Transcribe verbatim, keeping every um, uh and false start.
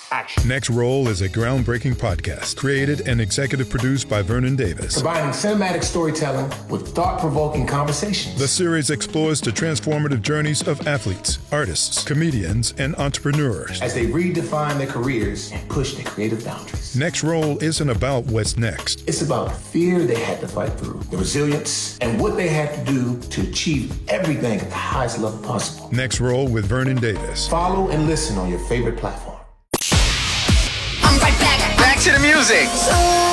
action. Next Roll is a groundbreaking podcast created and executive produced by Vernon Davis. Combining cinematic storytelling with thought-provoking conversations. The series explores the transformative journeys of athletes, artists, comedians, and entrepreneurs as they redefine their careers and push their creative boundaries. Next Roll isn't about what's next. It's about the fear they had to fight through, the resilience, and what they had to do to achieve everything at the highest level possible. Next Roll with Vernon Davis. Follow and listen on your favorite platform. I'm right back. Back to the music.